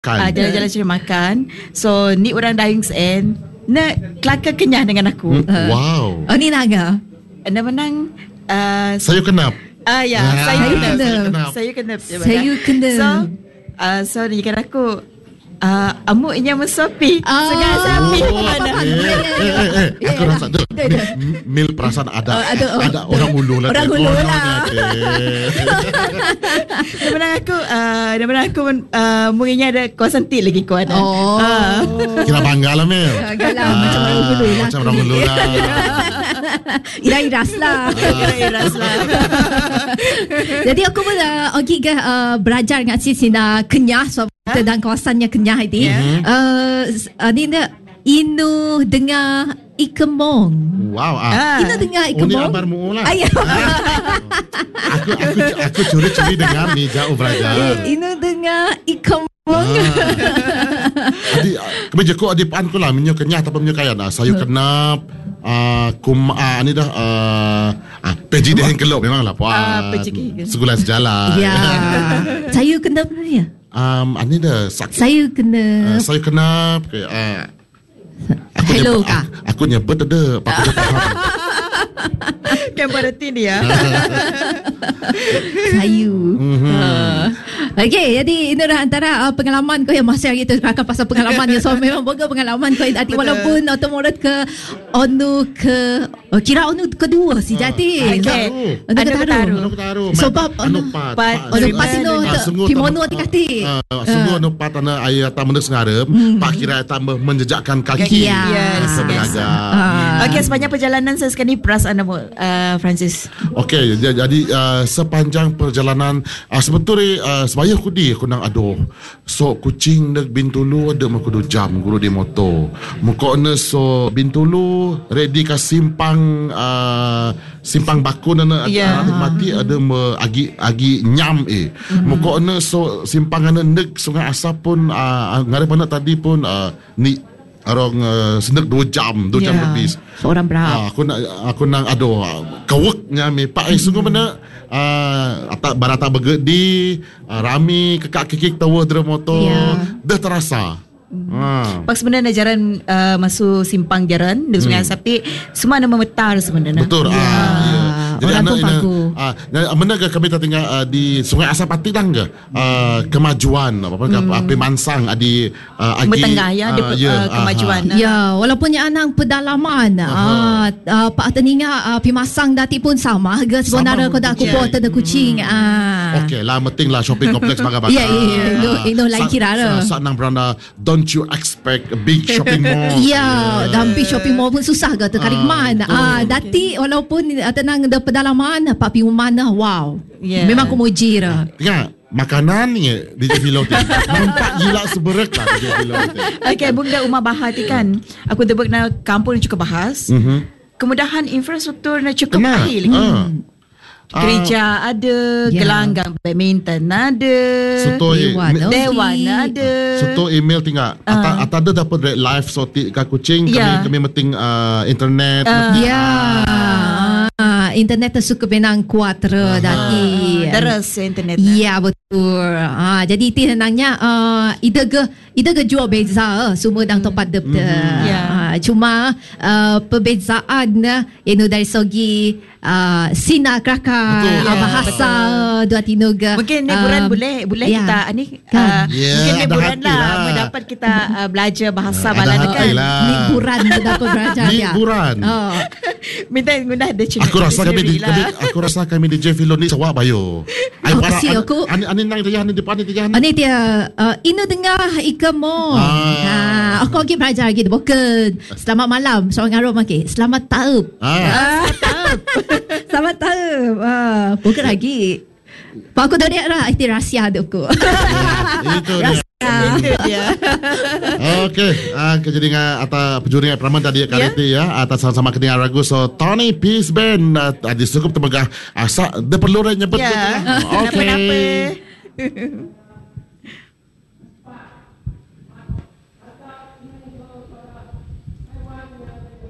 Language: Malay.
Jalan-jalan cari makan. So ni orang dying end nak kelakar kenyah dengan aku. Wow. Oh, ni naga. Anda menang Sayur kenap. ya, sayur kenap. So ni kan aku amuknya mesopi segala sapi. Aku rasa tu Mil perasaan ada orang ulu lah. Orang ulu lah. Daripada aku mungkinnya ada kawasan T lagi kau ada. Kira bangga lah Mil. Macam orang ulu lah. Macam orang ulu lah. Iras lah. Jadi aku pun pergi ke belajar dengan Sina Kenyah dan kawasannya Kenyah ini. Ni Inu dengar Ikemong. Wow. Inu dengar Ikemong. Ini abar mu lah. Aku curi-curi dengar ni jauh belajar. Inu dengar Ikemong. Jadi kemeja ko adipaan ko lah minyo Kenyah tapi minyo kaya sayur kenap. Ni dah peji deh kelop memang lah segulan sejalan. Ya. Sayur kenap ni ya. Ini dah sayur kenap. Sayur kenap Hello kah? Aku nyebut ada Pak aku faham. Kan berarti dia. Sayur. Okey, jadi ini adalah antara pengalaman kau yang masih hari tu akan pasal pengalaman ya. So memang boga pengalaman kau tadi walaupun otomorat ke onu ke kira onu kedua si jati. Okey. Anu taruh. Sebab anu pat Pimono tikati. Sungguh anu pat ana ayat tambah sengarep, pak kira tambah menjejakkan kaki. Yes. Okey, sepanjang perjalanan saya sekali perasaan Francis. Okey, jadi sepanjang perjalanan sebetulnya sebaya aku nang aduh. So kucing nak Bintulu ada makudu jam guru di motor. Muka na so Bintulu ready ka simpang bakun na mati ada agi nyam Muka na so simpang na nek Sungai Asap pun ngarep anak tadi pun ni arong senek 2 jam lebih. Seorang berapa? Aku nang aduh kawaknya mi pak sungguh mana barata begedi rami kekak-kekik tawa dera motor dah terasa. Pak sebenarnya jalan masuk simpang jalan di Sungai Asap semua ada memetar sebenarnya. Betul. Jadi mana ke kami tinggal di Sungai Asap Pati dah ke kemajuan pemansang di Betengah kemajuan. Ya, walaupun anak pedalaman Pak teninga pimasang dati pun sama ke sebenarnya kau dak kupo tanda kucing. Okey lah penting lah shopping complex baga-baga. Ya, itu lain kira lah. Nang beranda don't you expect a big shopping mall. Ya, dan big shopping mall pun susah ke terkariman. Dati walaupun tenang de pedalaman Pak Piumana wow. Memang aku muji dah. Ya, makanan ni di Jevilo tu. Nampak gila seberak lah di Jevilo tu. Okey, bunda Umar Bahati kan. Aku debuk na kampung yang cukup bahas. Kemudahan infrastruktur na cukup baik lagi. Gereja ada, gelanggang badminton ada, Dewan ada. Soto email tinggal. Ada dapat live sotik ka kucing kami meeting internet. Internet suka benang kuat dati. Terus internet. Ya betul. Jadi itu senangnya ida jual beza semua dang tempat dep. Cuma perbezaan dari segi sinar kelakar bahasa dua tinuga. Mungkin liburan boleh kita mungkin liburan lah mendapat kita belajar bahasa balan kan. Liburan mendapat belajar liburan. Minta guna ada cerita. Aku rasa kami di Jevilo ni sawak bayo. Aku ani nang dia ni depan dia. Ani dia inu dengar ikemo. Aku lagi belajar lagi bukan. Selamat malam. Seorang Arab okey. Selamat taub. Selamat taub. Bukan lagi. Pak aku dah lihat lah itu rahsia hidupku. Itu dia. Okey, jadi atas penjuri peraman tadi kali ya atas sama-sama kedengar ragu so Tony Peace Band di cukup temegah asa dia perlu nyebut. Okey.